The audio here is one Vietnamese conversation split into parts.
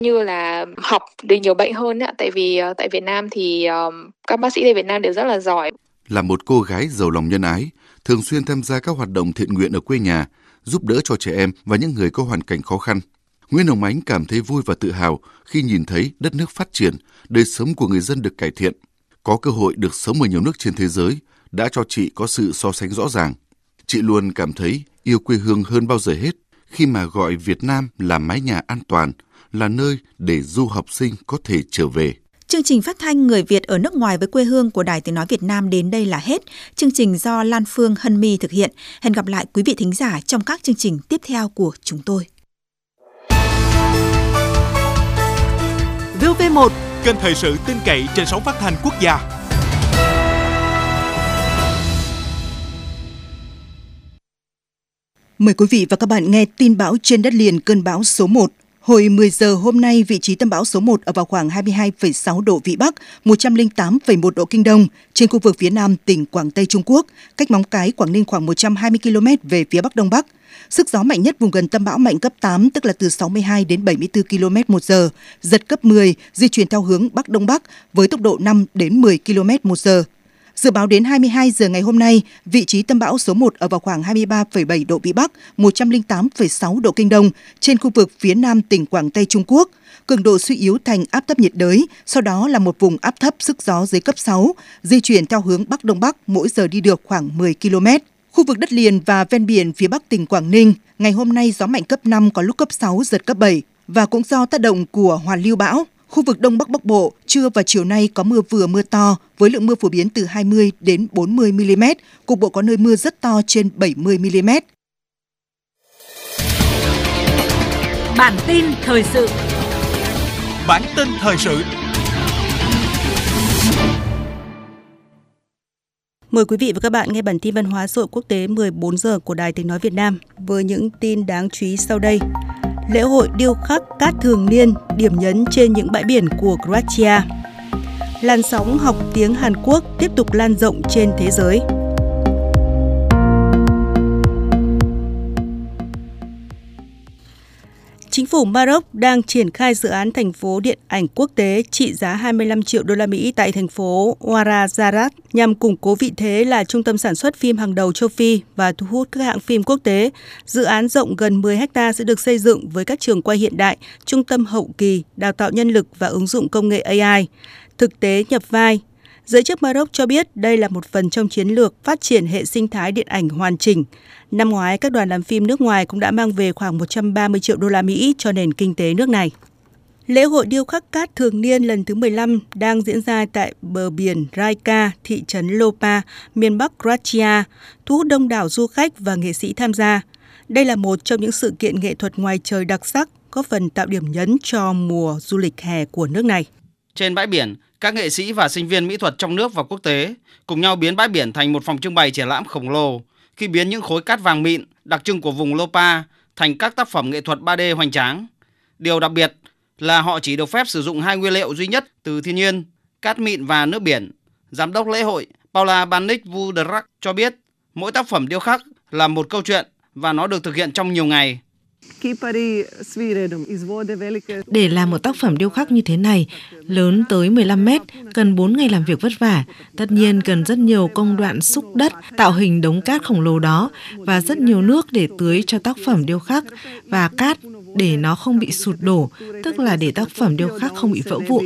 Như là học để nhiều bệnh hơn ạ, tại vì tại Việt Nam thì các bác sĩ tại Việt Nam đều rất là giỏi. Là một cô gái giàu lòng nhân ái, thường xuyên tham gia các hoạt động thiện nguyện ở quê nhà, giúp đỡ cho trẻ em và những người có hoàn cảnh khó khăn. Nguyễn Hồng Ánh cảm thấy vui và tự hào khi nhìn thấy đất nước phát triển, đời sống của người dân được cải thiện. Có cơ hội được sống ở nhiều nước trên thế giới đã cho chị có sự so sánh rõ ràng. Chị luôn cảm thấy yêu quê hương hơn bao giờ hết khi mà gọi Việt Nam là mái nhà an toàn, là nơi để du học sinh có thể trở về. Chương trình phát thanh Người Việt ở nước ngoài với quê hương của Đài Tiếng nói Việt Nam đến đây là hết. Chương trình do Lan Phương Hân My thực hiện. Hẹn gặp lại quý vị thính giả trong các chương trình tiếp theo của chúng tôi. VOV1, kênh thời sự tin cậy trên sóng phát thanh quốc gia. Mời quý vị và các bạn nghe tin bão trên đất liền cơn bão số 1. Hồi 10 giờ hôm nay, vị trí tâm bão số 1 ở vào khoảng 22,6 độ Vĩ Bắc, 108,1 độ Kinh Đông, trên khu vực phía nam tỉnh Quảng Tây Trung Quốc, cách Móng Cái, Quảng Ninh khoảng 120 km về phía Bắc Đông Bắc. Sức gió mạnh nhất vùng gần tâm bão mạnh cấp 8, tức là từ 62 đến 74 km/h, giật cấp 10, di chuyển theo hướng Bắc Đông Bắc với tốc độ 5 đến 10 km/h. Dự báo đến 22 giờ ngày hôm nay, vị trí tâm bão số 1 ở vào khoảng 23,7 độ Vĩ Bắc, 108,6 độ Kinh Đông, trên khu vực phía nam tỉnh Quảng Tây Trung Quốc. Cường độ suy yếu thành áp thấp nhiệt đới, sau đó là một vùng áp thấp sức gió dưới cấp 6, di chuyển theo hướng Bắc Đông Bắc, mỗi giờ đi được khoảng 10 km. Khu vực đất liền và ven biển phía Bắc tỉnh Quảng Ninh, ngày hôm nay gió mạnh cấp 5, có lúc cấp 6, giật cấp 7, và cũng do tác động của hoàn lưu bão. Khu vực Đông Bắc Bắc Bộ, trưa và chiều nay có mưa vừa mưa to, với lượng mưa phổ biến từ 20 đến 40 mm, cục bộ có nơi mưa rất to trên 70 mm. Bản tin thời sự. Bản tin thời sự. Mời quý vị và các bạn nghe bản tin văn hóa xã hội quốc tế 14 giờ của Đài Tiếng nói Việt Nam với những tin đáng chú ý sau đây. Lễ hội điêu khắc cát thường niên điểm nhấn trên những bãi biển của Croatia. Làn sóng học tiếng Hàn Quốc tiếp tục lan rộng trên thế giới. Chính phủ Maroc đang triển khai dự án thành phố điện ảnh quốc tế trị giá 25 triệu đô la Mỹ tại thành phố Ouarzazate nhằm củng cố vị thế là trung tâm sản xuất phim hàng đầu châu Phi và thu hút các hãng phim quốc tế. Dự án rộng gần 10 ha sẽ được xây dựng với các trường quay hiện đại, trung tâm hậu kỳ, đào tạo nhân lực và ứng dụng công nghệ AI. Thực tế nhập vai. Giới chức Maroc cho biết đây là một phần trong chiến lược phát triển hệ sinh thái điện ảnh hoàn chỉnh. Năm ngoái, các đoàn làm phim nước ngoài cũng đã mang về khoảng 130 triệu đô la Mỹ cho nền kinh tế nước này. Lễ hội điêu khắc cát thường niên lần thứ 15 đang diễn ra tại bờ biển Rijeka, thị trấn Lopa, miền Bắc Croatia, thu hút đông đảo du khách và nghệ sĩ tham gia. Đây là một trong những sự kiện nghệ thuật ngoài trời đặc sắc, góp phần tạo điểm nhấn cho mùa du lịch hè của nước này. Trên bãi biển, các nghệ sĩ và sinh viên mỹ thuật trong nước và quốc tế cùng nhau biến bãi biển thành một phòng trưng bày triển lãm khổng lồ, khi biến những khối cát vàng mịn đặc trưng của vùng Lopa thành các tác phẩm nghệ thuật 3D hoành tráng. Điều đặc biệt là họ chỉ được phép sử dụng hai nguyên liệu duy nhất từ thiên nhiên, cát mịn và nước biển. Giám đốc lễ hội Paula Banic-Vudrac cho biết mỗi tác phẩm điêu khắc là một câu chuyện và nó được thực hiện trong nhiều ngày. Để làm một tác phẩm điêu khắc như thế này, lớn tới 15 mét, cần 4 ngày làm việc vất vả. Tất nhiên cần rất nhiều công đoạn xúc đất, tạo hình đống cát khổng lồ đó và rất nhiều nước để tưới cho tác phẩm điêu khắc và cát để nó không bị sụt đổ, tức là để tác phẩm điêu khắc không bị vỡ vụn.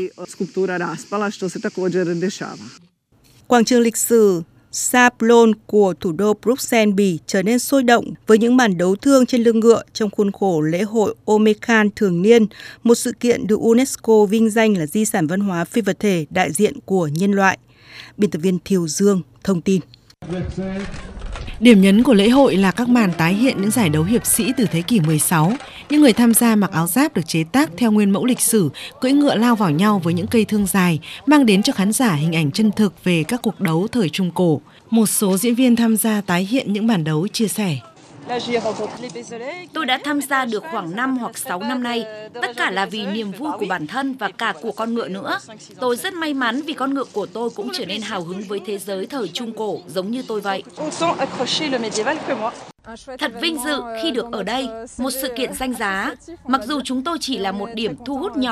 Quảng trường lịch sử Sablon của thủ đô Bruxelles, Bỉ trở nên sôi động với những màn đấu thương trên lưng ngựa trong khuôn khổ lễ hội Omekhan thường niên, một sự kiện được UNESCO vinh danh là di sản văn hóa phi vật thể đại diện của nhân loại. Biên tập viên Thiều Dương thông tin. Điểm nhấn của lễ hội là các màn tái hiện những giải đấu hiệp sĩ từ thế kỷ 16. Những người tham gia mặc áo giáp được chế tác theo nguyên mẫu lịch sử, cưỡi ngựa lao vào nhau với những cây thương dài, mang đến cho khán giả hình ảnh chân thực về các cuộc đấu thời Trung Cổ. Một số diễn viên tham gia tái hiện những màn đấu chia sẻ. Tôi đã tham gia được khoảng 5 hoặc 6 năm nay, tất cả là vì niềm vui của bản thân và cả của con ngựa nữa. Tôi rất may mắn vì con ngựa của tôi cũng trở nên hào hứng với thế giới thời Trung Cổ giống như tôi vậy. Thật vinh dự khi được ở đây, một sự kiện danh giá. Mặc dù chúng tôi chỉ là một điểm thu hút nhỏ